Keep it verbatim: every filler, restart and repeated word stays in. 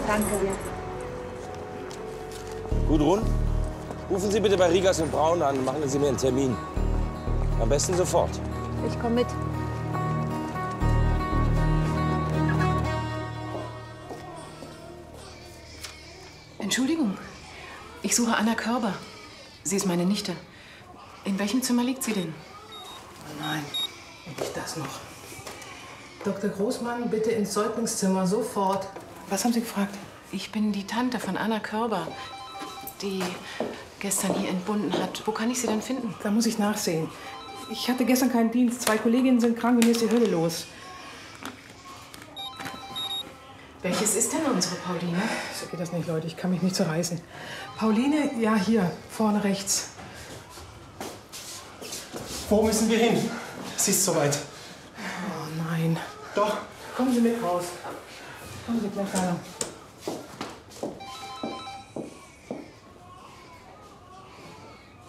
Danke dir. Gudrun, rufen Sie bitte bei Rigas und Braun an und machen Sie mir einen Termin. Am besten sofort. Ich komme mit. Entschuldigung, ich suche Anna Körber. Sie ist meine Nichte. In welchem Zimmer liegt sie denn? Oh nein, nicht das noch. Doktor Großmann, bitte ins Säuglingszimmer, sofort. Was haben Sie gefragt? Ich bin die Tante von Anna Körber, die gestern hier entbunden hat. Wo kann ich sie denn finden? Da muss ich nachsehen. Ich hatte gestern keinen Dienst. Zwei Kolleginnen sind krank und mir ist die Hölle los. Welches ist denn unsere Pauline? So geht das nicht, Leute. Ich kann mich nicht zerreißen. Pauline, ja, hier, vorne rechts. Wo müssen wir hin? Es ist soweit. Oh nein. Doch. Kommen Sie mit raus. Kommen Sie gleich rein.